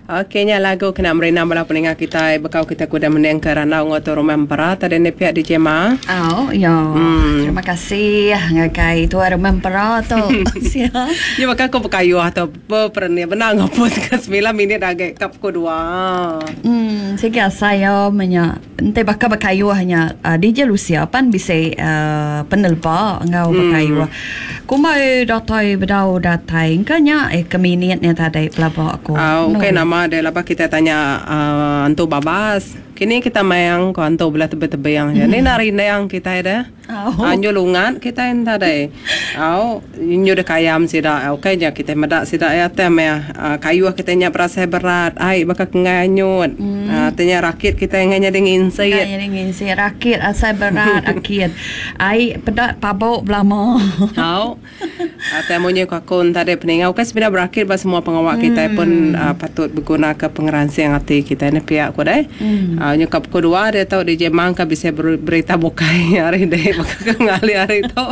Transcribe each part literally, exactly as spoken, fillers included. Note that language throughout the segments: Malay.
Okeynya lagu kena merina bala pendengar kita bekau kita kuda meneng ke ranau ngoto Remempera tadi ne pihak di Jema. Oh, ya. Hmm. Terima kasih ngakai tu Remempera tu. Sia. Ya maka aku bekayu atau perni benar ngapus ke sembilan minit agak kap kedua. Hmm, saya saya menya ente baka bekayu hanya uh, D J Lucia pan bisa uh, penelpa ngau bekayu. Hmm. Kumai datai bedau datai kanya eh keminitnya tadi pelapa aku. Ah, uh, okay, no. Nama dia lepas kita tanya uh, Anto Babas. Kini kita mayang ko Anto belah tebe-tebe yang. Hmm. Ni narina yang kita ada. Oh. Anjo lungan kita enta dai. Au inyo de kayam sida. Okay nya kita medak sida ya tem ya. Uh, kayu kita nya berasa berat. Ai baka nganyut. Hmm. Uh, tanya rakit kita nganya dingin sayet. Nganya dingin sayet rakit asa berat akit. Ai pedak pabok belamo. Au. Temunya ko akon tadi peningau kan sebenarnya berakhir bah semua pengawak kita hmm. pun uh, patut berguna ke pengeransian hati kita ni pihak ko dai. Hmm. Uh, nyukap kedua dia tahu di Jemang ka bisa ber, berita bukai hari dai maka ngali hari tu.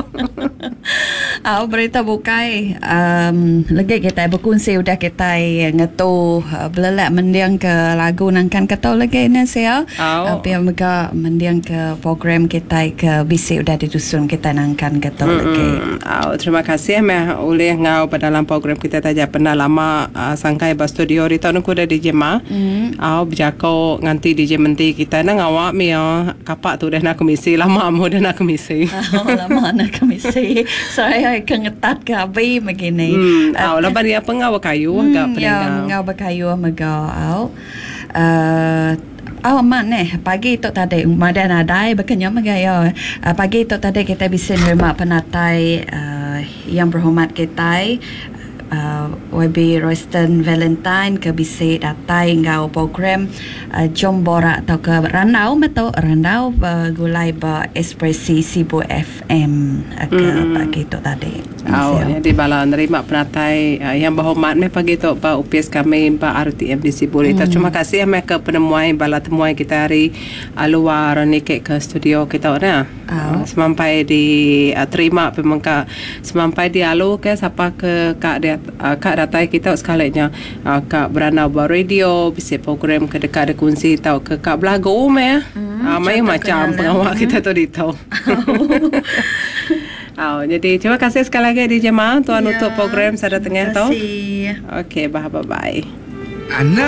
Ah berita bukai um, lagi kita berkongsi udah kita ngetu uh, belak mendiang ke lagu nangkan kata lagi ni saya. Oh. Uh, biar mereka mendiang ke program kita ke bisa udah didusun kita nangkan kata hmm. lagi. Oh, terima kasih meh oleh ngau pada dalam program kita taja pernah lama uh, sangkai ba studio di tahun ku dah di Jema. Hmm. Au berjako nganti di Jementi kita nang awak mi uh, kapak tu dah nak komisi lama mu dah nak komisi. Oh, lama nak komisi. Saya kengetat ke abi begini. Hmm. Au uh, lepas dia pengau kayu hmm, agak peningau. Ya, ngau berkayu megau au. Uh, Oh mak neh pagi tu tadi madan adai bekenya magaya uh, pagi tu tadi kita bisa nerima penatai uh, yang berhormat kita uh, Y B Royston Valentine ke bisa datai ngau program uh, jom borak atau ke Ranau atau Ranau uh, gulai ba Ekspresi Sibu F M uh, ke mm. pagi tu tadi. Oh, jadi bala nerima penatai uh, yang berhormat me pagi tu ba U P S kami ba R T M di Sibu. Mm. Terima kasih me ke penemuan bala temuan kita hari uh, luar ni ke, ke studio kita nah. Oh. Uh, semampai di uh, terima pemangka semampai di alu ke siapa ke kak dia uh, kak datai kita sekalinya uh, kak Beranau ba radio bisa program ke dekat ada kunci tahu ke kak belago me. Mm, uh, mai macam pengawal hmm. kita tu di tahu. Oh, jadi terima kasih sekali lagi di Jemaah tuan ya, untuk program sada tengah tu. Terima kasih. Okey, bye bye.